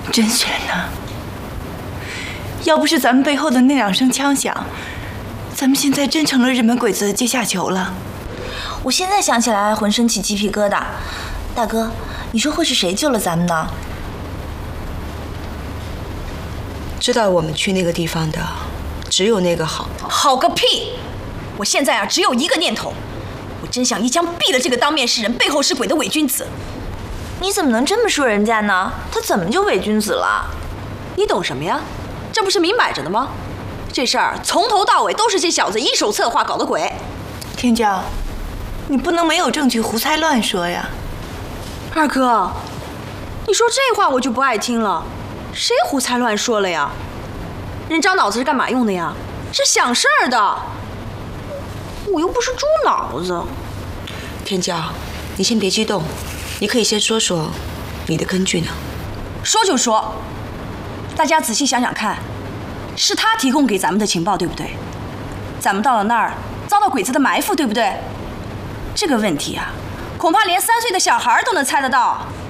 真悬呐！要不是咱们背后的那2声枪响，咱们现在真成了日本鬼子的阶下囚了。 我现在想起来浑身起鸡皮疙瘩。大哥，你说会是谁救了咱们呢？ 知道我们去那个地方的，只有那个好。 好个屁！我现在只有一个念头，我真想一枪毙了这个当面是人背后是鬼的伪君子。 你怎么能这么说人家呢？他怎么就伪君子了？ 你懂什么呀？这不是明摆着的吗？这事儿从头到尾都是这小子一手策划搞的鬼。 天骄，你不能没有证据胡猜乱说呀。 二哥，你说这话我就不爱听了。谁胡猜乱说了呀？人长脑子是干嘛用的呀？是想事儿的。我又不是猪脑子。 天骄，你先别激动，你可以先说说你的根据呢。 说就说，大家仔细想想看，是他提供给咱们的情报，对不对？咱们到了那儿，遭到鬼子的埋伏，对不对？这个问题啊，恐怕连3岁的小孩都能猜得到。